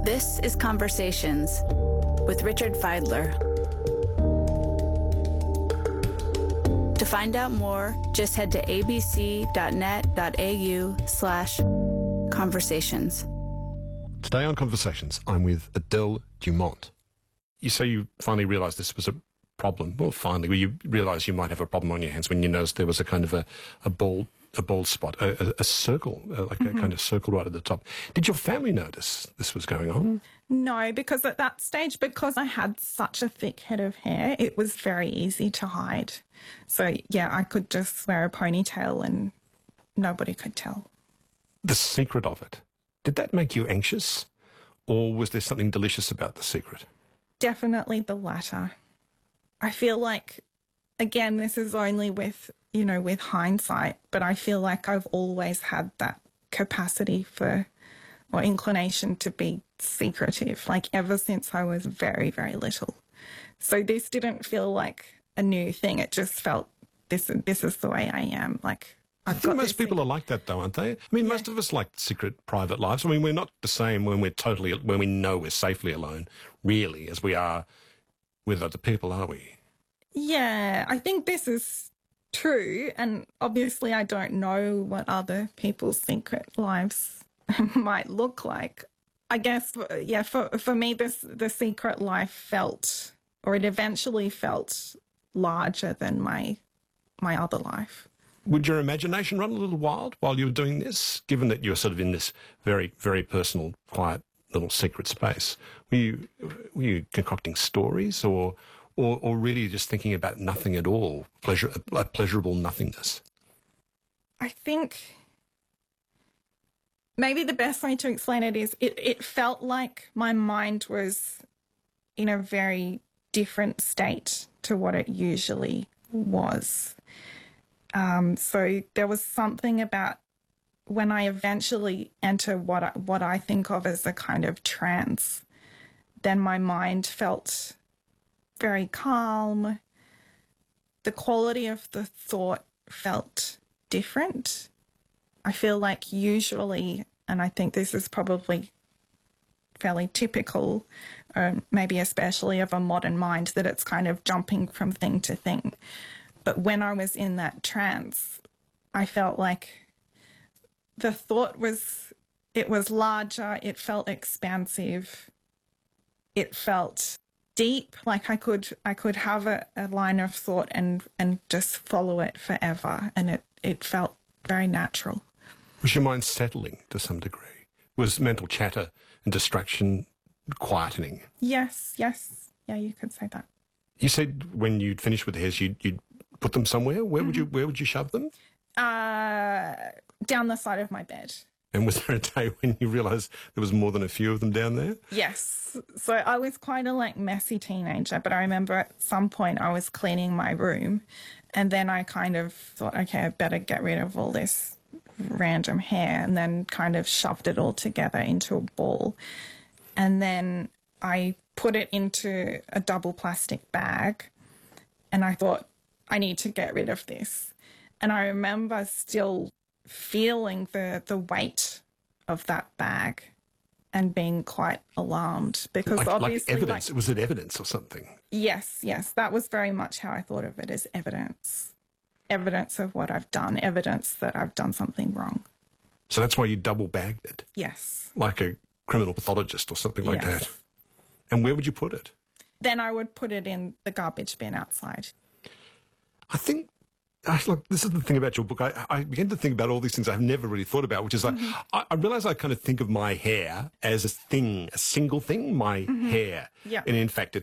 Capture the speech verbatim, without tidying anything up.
This is Conversations with Richard Feidler. To find out more, just head to abc.net.au slash conversations. Today on Conversations, I'm with Adele Dumont. You say you finally realised this was a problem. Well, finally, well, you realised you might have a problem on your hands when you noticed there was a kind of a, a bald a bald spot, a, a, a circle, uh, like mm-hmm. a kind of circle right at the top. Did your family notice this was going on? No, because at that stage, because I had such a thick head of hair, it was very easy to hide. So, yeah, I could just wear a ponytail and nobody could tell. The secret of it, did that make you anxious? Or was there something delicious about the secret? Definitely the latter. I feel like, again, this is only with, you know, with hindsight, but I feel like I've always had that capacity for, or inclination to be secretive, like ever since I was very, very little. So this didn't feel like a new thing. It just felt, this, this is the way I am. Like, I've I think got most people are like that, though, aren't they? I mean, yeah. Most of us like secret private lives. I mean, we're not the same when we're totally, when we know we're safely alone, really, as we are with other people, are we? Yeah, I think this is true. And obviously I don't know what other people's secret lives might look like. I guess, yeah, for, for me, this the secret life felt, or it eventually felt larger than my my other life. Would your imagination run a little wild while you were doing this, given that you were sort of in this very, very personal, quiet little secret space? Were you, were you concocting stories or, or, or really just thinking about nothing at all, pleasure, a pleasurable nothingness? I think maybe the best way to explain it is it, it felt like my mind was in a very different state to what it usually was. Um, so there was something about when I eventually enter what I, what I think of as a kind of trance, then my mind felt very calm. The quality of the thought felt different. I feel like usually, and I think this is probably fairly typical, or maybe especially of a modern mind, that it's kind of jumping from thing to thing. But when I was in that trance, I felt like the thought was, it was larger, it felt expansive, it felt deep, like I could I could have a, a line of thought and, and just follow it forever, and it, it felt very natural. Was your mind settling to some degree? Was mental chatter and distraction quietening? Yes, yes. Yeah, you could say that. You said when you'd finished with the hairs, you'd, you'd put them somewhere. Where mm-hmm. would you Where would you shove them? Uh, down the side of my bed. And was there a day when you realised there was more than a few of them down there? Yes. So I was quite a like messy teenager, but I remember at some point I was cleaning my room, and then I kind of thought, okay, I better get rid of all this random hair, and then kind of shoved it all together into a ball. And then I put it into a double plastic bag, and I thought, I need to get rid of this. And I remember still feeling the, the weight of that bag and being quite alarmed, because like, obviously... Like evidence? Like, was it evidence or something? Yes, yes. That was very much how I thought of it, as evidence. Evidence of what I've done, evidence that I've done something wrong. So that's why you double bagged it? Yes. Like a criminal pathologist or something like yes. that? And where would you put it? Then I would put it in the garbage bin outside. I think, I, look, this is the thing about your book. I, I began to think about all these things I've never really thought about, which is like, mm-hmm. I, I realise I kind of think of my hair as a thing, a single thing, my mm-hmm. hair. Yeah. And in fact, it,